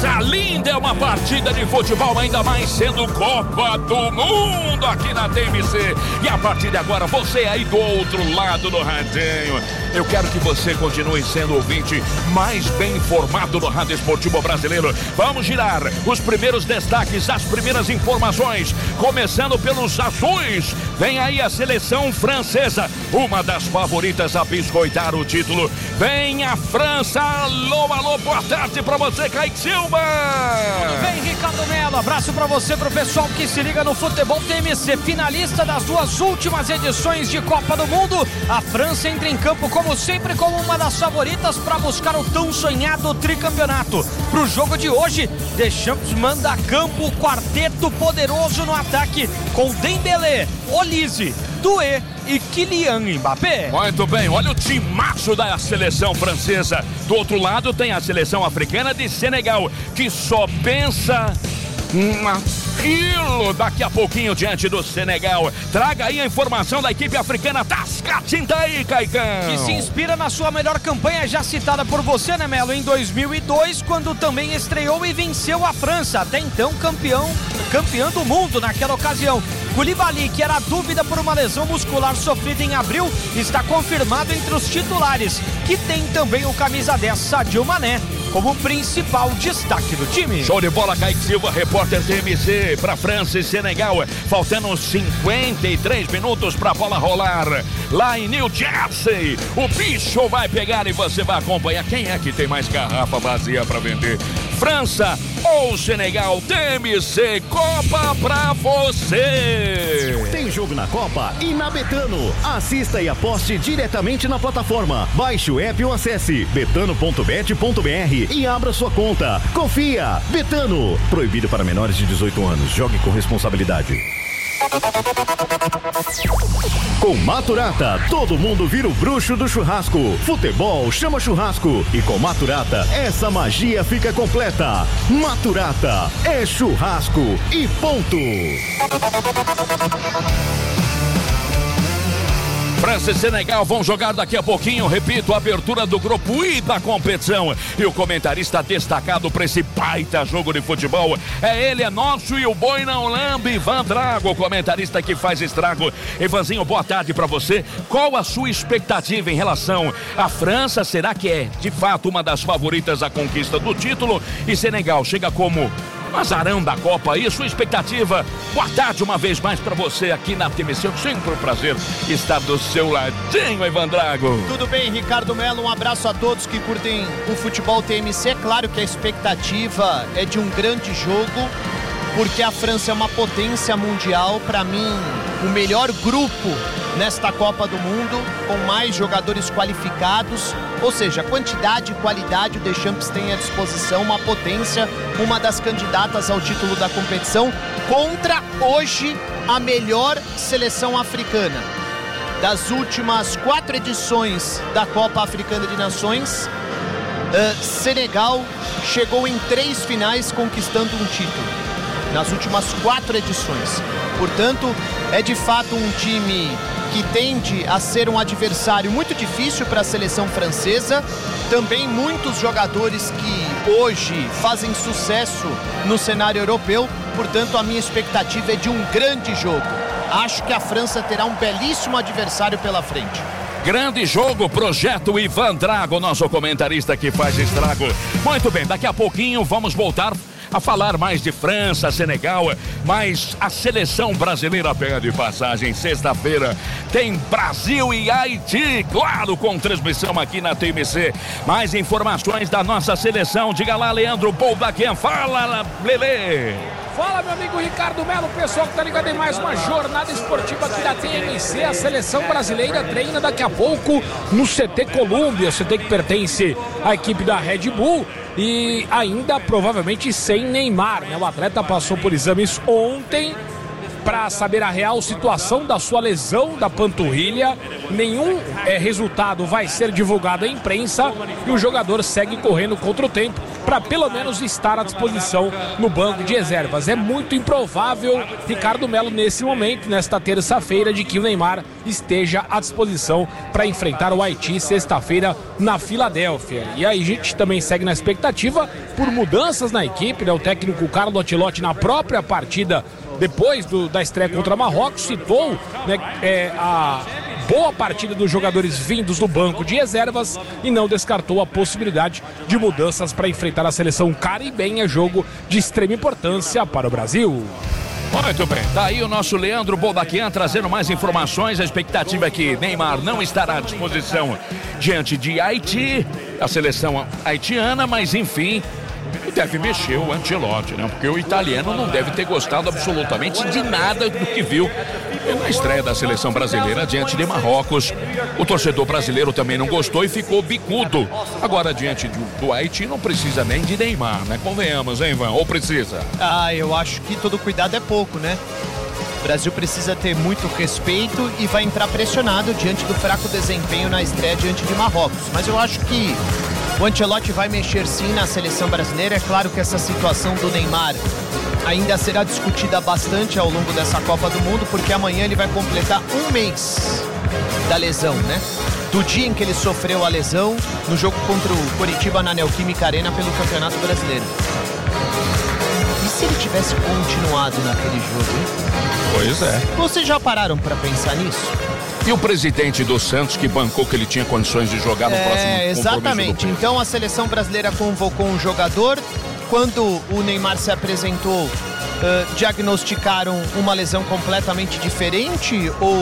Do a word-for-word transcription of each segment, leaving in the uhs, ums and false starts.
coisa linda, é uma partida de futebol, ainda mais sendo Copa do Mundo aqui na T M C. E a partir de agora, você aí do outro lado do radinho, eu quero que você continue sendo ouvinte mais bem informado do Rádio Esportivo Brasileiro. Vamos girar os primeiros destaques, as primeiras informações, começando pelos azuis. Vem aí a seleção francesa, uma das favoritas a biscoitar o título. Vem a França. Alô, alô, boa tarde pra você, Kaique Silva. Tudo bem, Ricardo Melo? Abraço pra você, pro pessoal que se liga no Futebol T M C. Finalista das duas últimas edições de Copa do Mundo, a França entra em campo, como sempre, como uma das favoritas para buscar o tão sonhado tricampeonato. Pro jogo de hoje, Deschamps manda a campo o quarteto poderoso no ataque, com Dembélé, Olise, Doué e Kylian Mbappé. Muito bem, olha o timaço da seleção francesa. Do outro lado tem a seleção africana de Senegal, que só pensa naquilo daqui a pouquinho diante do Senegal. Traga aí a informação da equipe africana. Tasca tinta aí, Caicão. Que se inspira na sua melhor campanha, já citada por você, né, Melo? Em dois mil e dois, quando também estreou e venceu a França, até então campeão, campeão do mundo naquela ocasião. Koulibaly, que era dúvida por uma lesão muscular sofrida em abril, está confirmado entre os titulares, que tem também o camisa dez, Sadio Mané, como principal destaque do time. Show de bola, Kaique Silva, repórter T M C para França e Senegal. Faltando cinquenta e três minutos para a bola rolar lá em New Jersey. O bicho vai pegar e você vai acompanhar. Quem é que tem mais garrafa vazia para vender? França ou Senegal? T M C Copa pra você. Tem jogo na Copa e na Betano. Assista e aposte diretamente na plataforma. Baixe o app ou acesse betano ponto bet ponto br e abra sua conta. Confia. Betano. Proibido para menores de dezoito anos. Jogue com responsabilidade. Com Maturata, todo mundo vira o bruxo do churrasco. Futebol chama churrasco. E com Maturata, essa magia fica completa. Maturata é churrasco e ponto. França e Senegal vão jogar daqui a pouquinho, repito, a abertura do grupo I da competição. E o comentarista destacado para esse baita jogo de futebol é ele, é nosso e o boi não lambe, Ivan Drago, o comentarista que faz estrago. Ivanzinho, boa tarde para você. Qual a sua expectativa em relação à França? Será que é de fato uma das favoritas à conquista do título? E Senegal chega como azarão da Copa aí, sua expectativa? Boa tarde uma vez mais pra você aqui na T M C. Sempre um prazer estar do seu ladinho, Ivan Drago. Tudo bem, Ricardo Melo, um abraço a todos que curtem o futebol T M C. É claro que a expectativa é de um grande jogo, porque a França é uma potência mundial. Para mim, o melhor grupo nesta Copa do Mundo, com mais jogadores qualificados, ou seja, quantidade e qualidade o Deschamps tem à disposição, uma potência, uma das candidatas ao título da competição, contra hoje a melhor seleção africana. Das últimas quatro edições da Copa Africana de Nações, uh, Senegal chegou em três finais conquistando um título, nas últimas quatro edições. Portanto, é de fato um time que tende a ser um adversário muito difícil para a seleção francesa. Também muitos jogadores que hoje fazem sucesso no cenário europeu. Portanto, a minha expectativa é de um grande jogo. Acho que a França terá um belíssimo adversário pela frente. Grande jogo, projeto Ivan Drago, nosso comentarista que faz estrago. Muito bem, daqui a pouquinho vamos voltar a falar mais de França, Senegal, mas a seleção brasileira pede passagem. Sexta-feira tem Brasil e Haiti, claro, com transmissão aqui na T M C. Mais informações da nossa seleção. Diga lá, Leandro Boldaquem. Fala, Lelê. Fala, meu amigo Ricardo Melo, pessoal que tá ligado em mais uma jornada esportiva aqui da T M C. A seleção brasileira treina daqui a pouco no C T Colômbia, C T que pertence à equipe da Red Bull, e ainda provavelmente sem Neymar, né? O atleta passou por exames ontem para saber a real situação da sua lesão da panturrilha. Nenhum é, resultado vai ser divulgado à imprensa e o jogador segue correndo contra o tempo. para pelo menos estar à disposição no banco de reservas. É muito improvável, Ricardo Melo, nesse momento, nesta terça-feira, de que o Neymar esteja à disposição para enfrentar o Haiti sexta-feira na Filadélfia. E aí a gente também segue na expectativa por mudanças na equipe, né? O técnico Carlo Ancelotti, na própria partida depois do, da estreia contra Marrocos, citou, né, é, a boa partida dos jogadores vindos do banco de reservas e não descartou a possibilidade de mudanças para enfrentar a seleção caribenha, jogo de extrema importância para o Brasil. Muito bem, tá aí o nosso Leandro Boldaquian trazendo mais informações. A expectativa é que Neymar não estará à disposição diante de Haiti, a seleção haitiana, mas enfim, deve mexer o Ancelotti, né? Porque o italiano não deve ter gostado absolutamente de nada do que viu na estreia da seleção brasileira diante de Marrocos. O torcedor brasileiro também não gostou e ficou bicudo. Agora, diante do, do Haiti, não precisa nem de Neymar, né? Convenhamos, hein, Ivan? Ou precisa? Ah, eu acho que todo cuidado é pouco, né? O Brasil precisa ter muito respeito e vai entrar pressionado diante do fraco desempenho na estreia diante de Marrocos. Mas eu acho que o Ancelotti vai mexer sim na seleção brasileira. É claro que essa situação do Neymar ainda será discutida bastante ao longo dessa Copa do Mundo, porque amanhã ele vai completar um mês da lesão, né? Do dia em que ele sofreu a lesão no jogo contra o Coritiba na Neoquímica Arena pelo Campeonato Brasileiro. E se ele tivesse continuado naquele jogo, hein? Pois é. Vocês já pararam para pensar nisso? E o presidente do Santos que bancou que ele tinha condições de jogar no é, próximo compromisso? Exatamente. Então a seleção brasileira convocou um jogador. Quando o Neymar se apresentou, uh, diagnosticaram uma lesão completamente diferente ou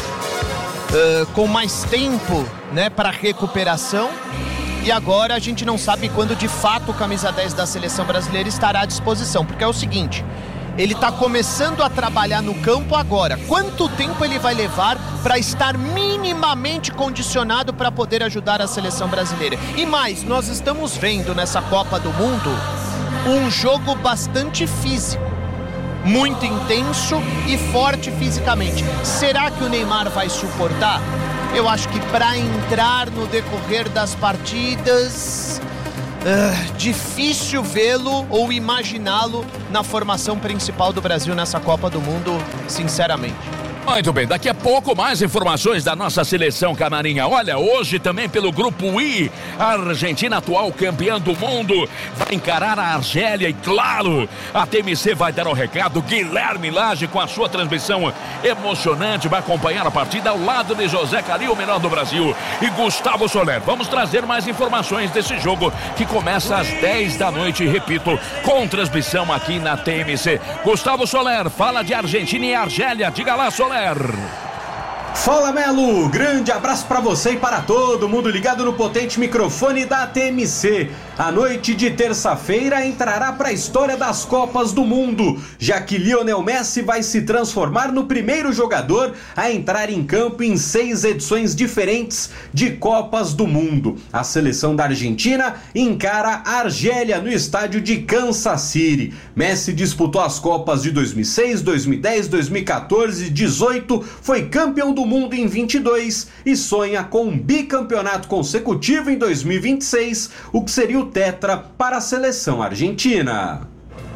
uh, com mais tempo, né, para recuperação. E agora a gente não sabe quando de fato o camisa dez da seleção brasileira estará à disposição. Porque é o seguinte, ele está começando a trabalhar no campo agora. Quanto tempo ele vai levar para estar minimamente condicionado para poder ajudar a seleção brasileira? E mais, nós estamos vendo nessa Copa do Mundo um jogo bastante físico, muito intenso e forte fisicamente. Será que o Neymar vai suportar? Eu acho que para entrar no decorrer das partidas, uh, difícil vê-lo ou imaginá-lo na formação principal do Brasil nessa Copa do Mundo, sinceramente. Muito bem, daqui a pouco mais informações da nossa seleção camarinha. Olha, hoje também pelo Grupo I, a Argentina, atual campeã do mundo, vai encarar a Argélia e claro, a T M C vai dar o recado. Guilherme Lage com a sua transmissão emocionante vai acompanhar a partida ao lado de José Cari, o melhor do Brasil, e Gustavo Soler. Vamos trazer mais informações desse jogo que começa às dez da noite, repito, com transmissão aqui na T M C. Gustavo Soler, fala de Argentina e Argélia. Diga lá, Soler. Fala, Melo, grande abraço para você e para todo mundo ligado no potente microfone da T M C. A noite de terça-feira entrará para a história das Copas do Mundo, já que Lionel Messi vai se transformar no primeiro jogador a entrar em campo em seis edições diferentes de Copas do Mundo. A seleção da Argentina encara a Argélia no estádio de Kansas City. Messi disputou as Copas de dois mil e seis, dois mil e dez, dois mil e quatorze, dezoito, foi campeão do mundo em vinte e dois e sonha com um bicampeonato consecutivo em dois mil e vinte e seis, o que seria o tetra para a seleção argentina.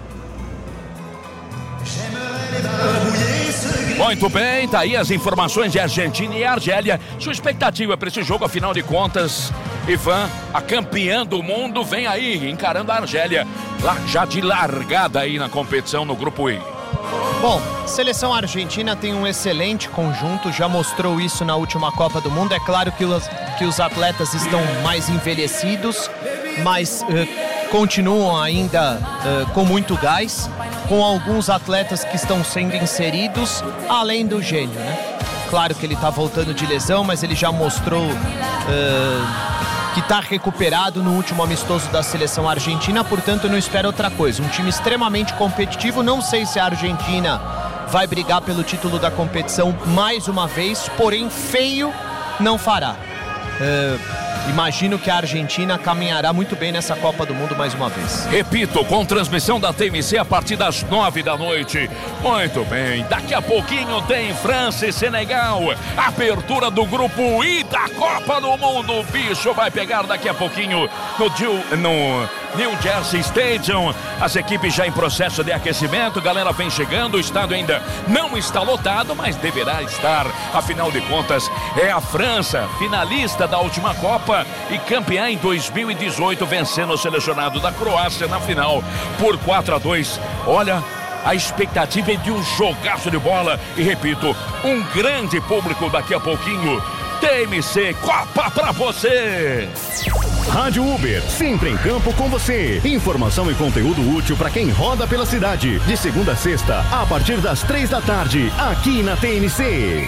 Muito bem, tá aí as informações de Argentina e Argélia. Sua expectativa para esse jogo, afinal de contas, Ivan, a campeã do mundo, vem aí encarando a Argélia, lá já de largada aí na competição no Grupo I. Bom, a seleção argentina tem um excelente conjunto, já mostrou isso na última Copa do Mundo. É claro que os, que os atletas estão mais envelhecidos, mas uh, continuam ainda uh, com muito gás, com alguns atletas que estão sendo inseridos, além do gênio, né? Claro que ele está voltando de lesão, mas ele já mostrou uh, que está recuperado no último amistoso da seleção argentina, portanto eu não espero outra coisa. Um time extremamente competitivo, não sei se a Argentina vai brigar pelo título da competição mais uma vez, porém feio não fará. Uh, Imagino que a Argentina caminhará muito bem nessa Copa do Mundo mais uma vez. Repito, com transmissão da T M C a partir das nove da noite. Muito bem, daqui a pouquinho tem França e Senegal. Abertura do Grupo I da Copa do Mundo. O bicho vai pegar daqui a pouquinho no, no New Jersey Stadium. As equipes já em processo de aquecimento, galera vem chegando, o estádio ainda não está lotado, mas deverá estar. Afinal de contas, é a França, finalista da última Copa e campeã em dois mil e dezoito, vencendo o selecionado da Croácia na final por quatro a dois. Olha, a expectativa é de um jogaço de bola e, repito, um grande público daqui a pouquinho. T M C Copa pra você! Rádio Uber, sempre em campo com você. Informação e conteúdo útil para quem roda pela cidade. De segunda a sexta, a partir das três da tarde, aqui na T M C.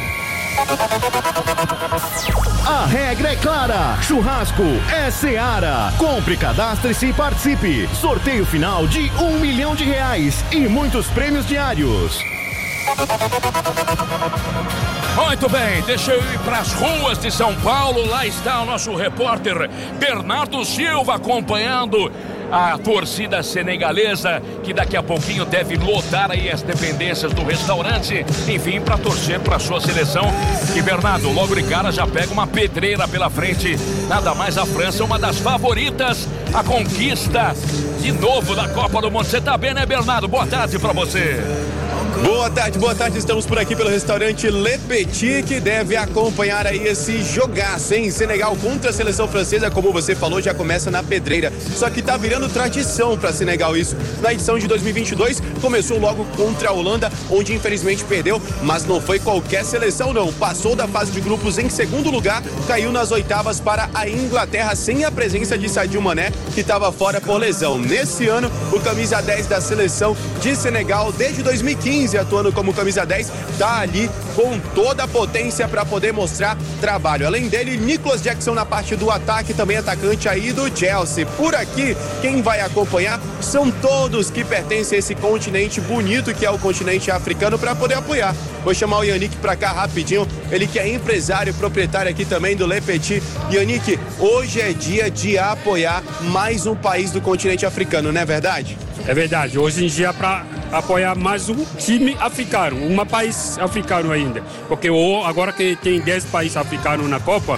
A regra é clara, churrasco é Seara. Compre, cadastre-se e participe. Sorteio final de um milhão de reais e muitos prêmios diários. Muito bem, deixa eu ir para as ruas de São Paulo. Lá está o nosso repórter Bernardo Silva acompanhando a torcida senegalesa, que daqui a pouquinho deve lotar aí as dependências do restaurante, enfim, para torcer para sua seleção. E Bernardo, logo de cara já pega uma pedreira pela frente. Nada mais, a França, uma das favoritas, a conquista de novo da Copa do Mundo. Você tá bem, né, Bernardo? Boa tarde para você. Boa tarde, boa tarde, estamos por aqui pelo restaurante Le Petit, que deve acompanhar aí esse jogaço, hein? Senegal contra a seleção francesa, como você falou, já começa na pedreira, só que tá virando tradição para Senegal isso. Na edição de dois mil e vinte e dois, começou logo contra a Holanda, onde infelizmente perdeu, mas não foi qualquer seleção não, passou da fase de grupos em segundo lugar, caiu nas oitavas para a Inglaterra, sem a presença de Sadio Mané, que estava fora por lesão. Nesse ano, o camisa dez da seleção de Senegal, desde dois mil e quinze, atuando como camisa dez, tá ali com toda a potência para poder mostrar trabalho. Além dele, Nicolas Jackson na parte do ataque, também atacante aí do Chelsea. Por aqui, quem vai acompanhar são todos que pertencem a esse continente bonito que é o continente africano, para poder apoiar. Vou chamar o Yannick para cá rapidinho, ele que é empresário e proprietário aqui também do Le Petit. Yannick, hoje é dia de apoiar mais um país do continente africano, não é verdade? É verdade, hoje em dia é para apoiar mais um time africano, um país africano ainda, porque agora que tem dez países africanos na Copa,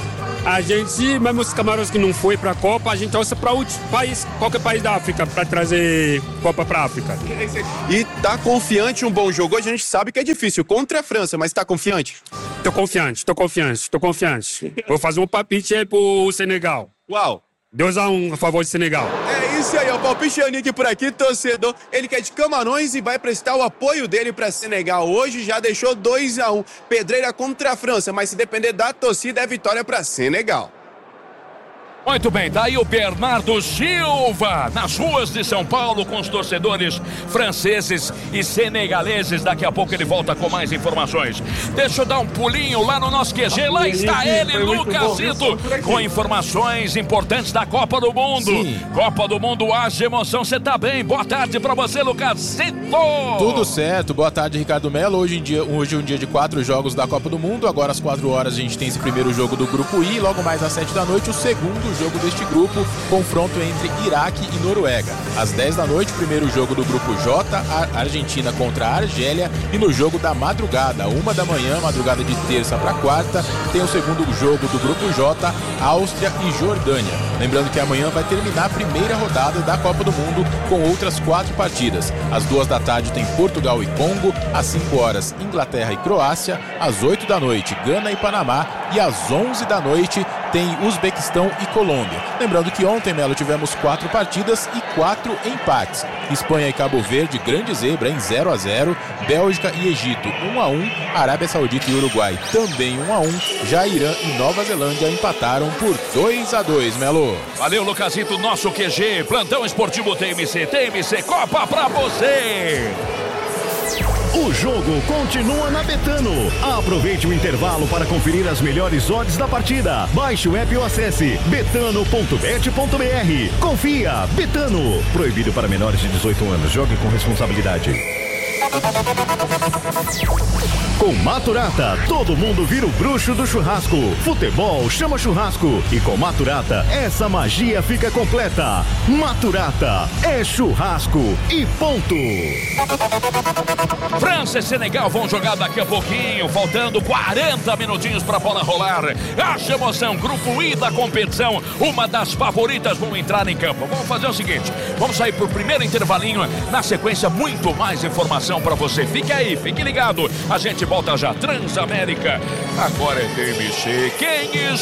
a gente, mesmo os camarões que não foi para a Copa, a gente torce para outro país, qualquer país da África, para trazer Copa para a África. E tá confiante um bom jogo? Hoje a gente sabe que é difícil contra a França, mas tá confiante? Tô confiante, tô confiante, tô confiante. Vou fazer um palpite aí pro Senegal. Uau! dois a um a favor de Senegal. É isso aí, o palpite Yannick por aqui, torcedor. Ele que é de Camarões e vai prestar o apoio dele para Senegal. Hoje já deixou dois a um. Pedreira contra a França, mas se depender da torcida é vitória para Senegal. Muito bem, daí o Bernardo Silva nas ruas de São Paulo com os torcedores franceses e senegaleses. Daqui a pouco ele volta com mais informações. Deixa eu dar um pulinho lá no nosso Q G. Lá está ele, Lucasito, com informações importantes da Copa do Mundo. Sim. Copa do Mundo, haja emoção. Você tá bem? Boa tarde pra você, Lucasito. Tudo certo, boa tarde, Ricardo Melo. Hoje, em dia, hoje é um dia de quatro jogos da Copa do Mundo. Agora às quatro horas a gente tem esse primeiro jogo do Grupo I. Logo mais às sete da noite o segundo jogo deste grupo, confronto entre Iraque e Noruega. Às dez da noite, primeiro jogo do Grupo J, a Argentina contra a Argélia, e no jogo da madrugada, uma da manhã, madrugada de terça para quarta, tem o segundo jogo do Grupo J, Áustria e Jordânia. Lembrando que amanhã vai terminar a primeira rodada da Copa do Mundo com outras quatro partidas. Às duas da tarde tem Portugal e Congo, às cinco horas Inglaterra e Croácia, às oito da noite Gana e Panamá e às onze da noite tem Uzbequistão e Colômbia. Lembrando que ontem, Melo, tivemos quatro partidas e quatro empates. Espanha e Cabo Verde, grande zebra em zero a zero. Bélgica e Egito, um a um. Arábia Saudita e Uruguai, também um a um. Já Irã e Nova Zelândia empataram por dois a dois, Melo. Valeu, Lucasito, nosso Q G. Plantão Esportivo T M C. T M C Copa pra você. O jogo continua na Betano. Aproveite o intervalo para conferir as melhores odds da partida. Baixe o app ou acesse betano ponto bet ponto br. Confia, Betano. Proibido para menores de dezoito anos. Jogue com responsabilidade. Com Maturata, todo mundo vira o bruxo do churrasco. Futebol chama churrasco. E com Maturata, essa magia fica completa. Maturata é churrasco e ponto. França e Senegal vão jogar daqui a pouquinho, faltando quarenta minutinhos para a bola rolar. Haja emoção, grupo I da competição, uma das favoritas vão entrar em campo. Vamos fazer o seguinte, vamos sair pro primeiro intervalinho, na sequência muito mais informação para você. Fique aí, fique ligado, a gente volta já. Transamérica, agora é T M C. Quem